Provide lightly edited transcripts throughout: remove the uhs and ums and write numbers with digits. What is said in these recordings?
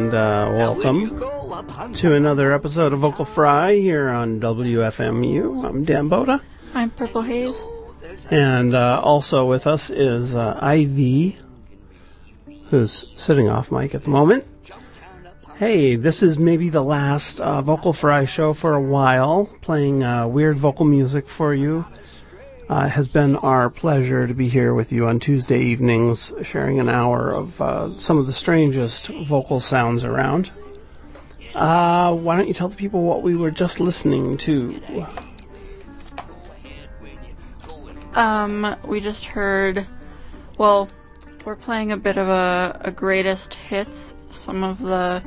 and welcome to another episode of Vocal Fry here on WFMU. I'm Dan Boda. I'm Purple Haze. And also with us is Ivy, who's sitting off mic at the moment. Hey, this is maybe the last Vocal Fry show for a while, playing weird vocal music for you. It has been our pleasure to be here with you on Tuesday evenings, sharing an hour of some of the strangest vocal sounds around. Why don't you tell the people what we were just listening to? We just heard, well, we're playing a bit of a greatest hits, some of the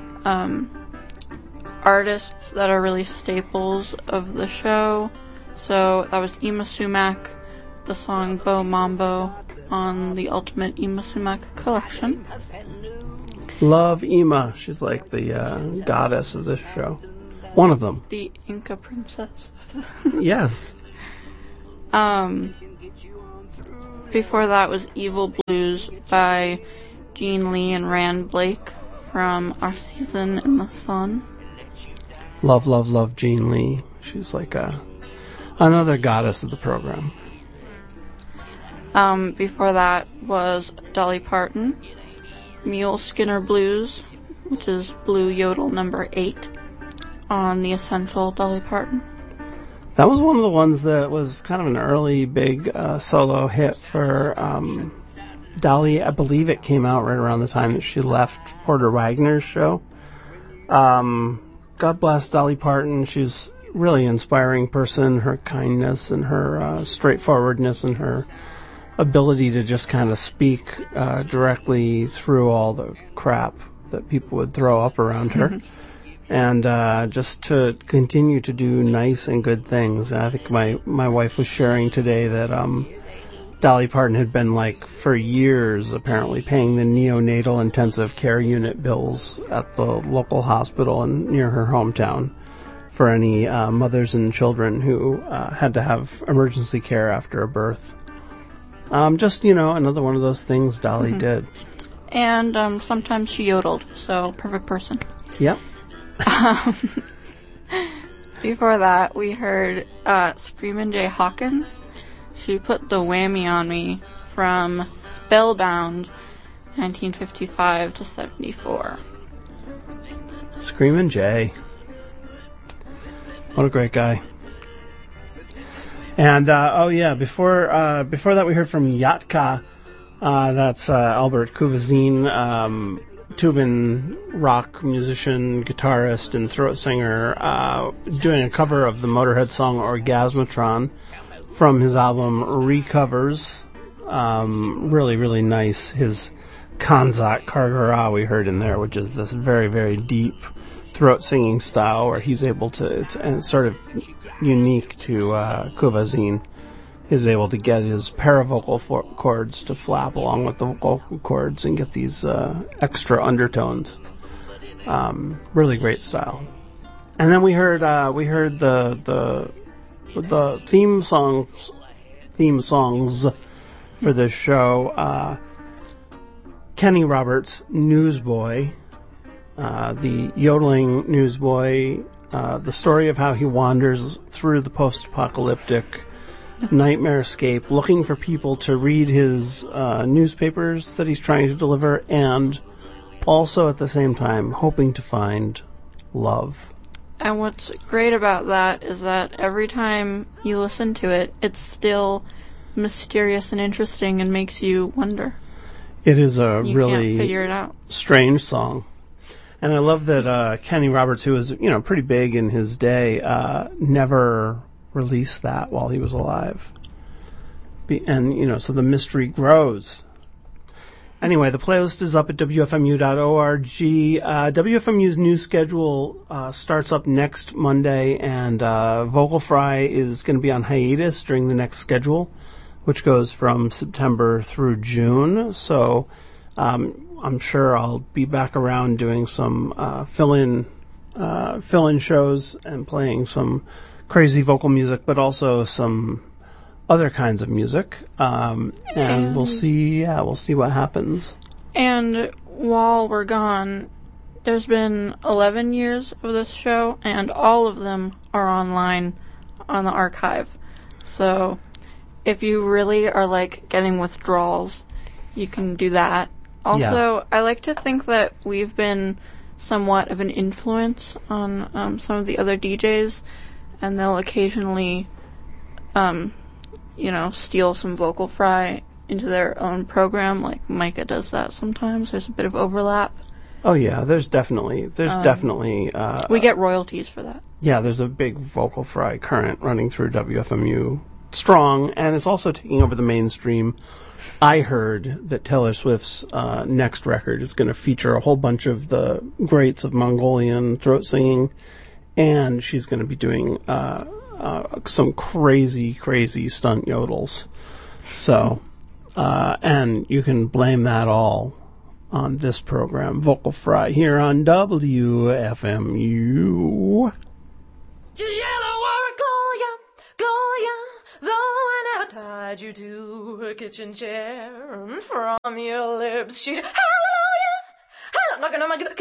artists that are really staples of the show. So that was Yma Sumac, the song Bo Mambo on the Ultimate Yma Sumac collection. Love Yma. She's like the goddess of this show. One of them. The Inca princess. Yes. Before that was Evil Blues by Gene Lee and Rand Blake from Our Season in the Sun. Love, love, love Gene Lee. She's like another goddess of the program. Before that was Dolly Parton, Mule Skinner Blues, which is Blue Yodel number 8 on the Essential Dolly Parton. That was one of the ones that was kind of an early big solo hit for Dolly. I believe it came out right around the time that she left Porter Wagner's show. God bless Dolly Parton. She's really inspiring person, her kindness and her straightforwardness and her ability to just kind of speak directly through all the crap that people would throw up around her. And just to continue to do nice and good things. And I think my wife was sharing today that Dolly Parton had been, like, for years, apparently, paying the neonatal intensive care unit bills at the local hospital near her hometown for any mothers and children who had to have emergency care after a birth. Just, another one of those things Dolly did. And sometimes she yodeled, so perfect person. Yep. Before that, we heard Screamin' Jay Hawkins. She Put the Whammy on Me from Spellbound, 1955 to 74. Screamin' Jay. What a great guy. And, before that we heard from Yatka. That's Albert Kuvazin, Tuvan rock musician, guitarist, and throat singer, doing a cover of the Motorhead song Orgasmatron from his album Recovers. Really, really nice. His Kanzak Kargara we heard in there, which is this very, very deep throat singing style where he's able to and sort of unique to Kuvazin, is able to get his paravocal chords to flap along with the vocal chords and get these extra undertones. Really great style. And then we heard the theme songs for this show. Kenny Roberts, Newsboy, the yodeling newsboy, the story of how he wanders through the post-apocalyptic nightmarescape looking for people to read his newspapers that he's trying to deliver, and also at the same time hoping to find love. And what's great about that is that every time you listen to it, it's still mysterious and interesting and makes you wonder. It is a you really can't figure it out. Strange song. And I love that Kenny Roberts, who was, pretty big in his day, never released that while he was alive. And, so the mystery grows. Anyway, the playlist is up at WFMU.org. WFMU's new schedule starts up next Monday, and Vocal Fry is going to be on hiatus during the next schedule, which goes from September through June. So I'm sure I'll be back around doing some fill-in shows and playing some crazy vocal music, but also some other kinds of music, and we'll see what happens. And while we're gone, There's been 11 years of this show, and all of them are online on the archive. So if you really are, like, getting withdrawals, you can do that. Also, I like to think that we've been somewhat of an influence on some of the other DJs, and they'll occasionally, steal some Vocal Fry into their own program, like Micah does that sometimes. There's a bit of overlap. Oh yeah, there's definitely we get royalties for that. Yeah, there's a big Vocal Fry current running through WFMU strong, and it's also taking over the mainstream. I heard that Taylor Swift's next record is going to feature a whole bunch of the greats of Mongolian throat singing, and she's going to be doing some crazy stunt yodels. So, and you can blame that all on this program, Vocal Fry, here on WFMU. Gloria, though I never tied you to a kitchen chair, and from your lips she'd hallelujah, hallelujah,